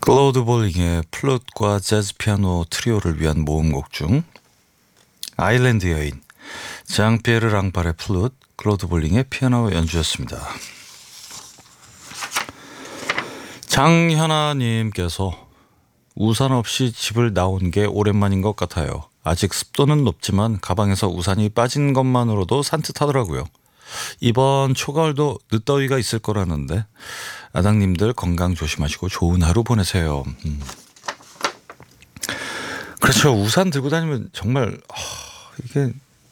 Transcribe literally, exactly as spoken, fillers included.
클로드 볼링의 플룻과 재즈 피아노 트리오를 위한 모음곡 중 아일랜드 여인, 장피에르 랑발의 플룻, 클로드 볼링의 피아노 연주였습니다. 장현아님께서 우산 없이 집을 나온 게 오랜만인 것 같아요. 아직 습도는 높지만 가방에서 우산이 빠진 것만으로도 산뜻하더라고요. 이번 초가을도 늦더위가 있을 거라는데 아당님들 건강 조심하시고 좋은 하루 보내세요. 음. 그렇죠. 우산 들고 다니면 정말 하, 이게